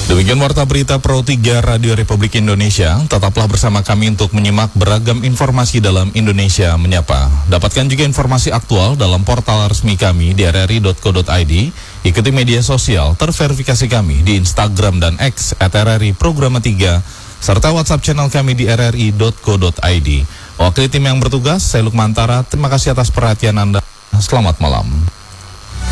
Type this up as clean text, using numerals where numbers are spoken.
Demikian warta berita Pro 3 Radio Republik Indonesia. Tetaplah bersama kami untuk menyimak beragam informasi dalam Indonesia Menyapa. Dapatkan juga informasi aktual dalam portal resmi kami di rri.co.id. Ikuti media sosial terverifikasi kami di Instagram dan X @RRI Programa 3 serta WhatsApp channel kami di rri.co.id. Wakil tim yang bertugas, saya Lukmantara. Terima kasih atas perhatian Anda. Selamat malam.